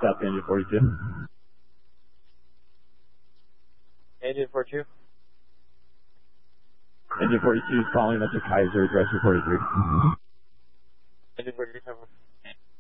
South Engine 42. Engine 42. Engine 42 is calling. That's a Kaiser, address 43. Engine 43.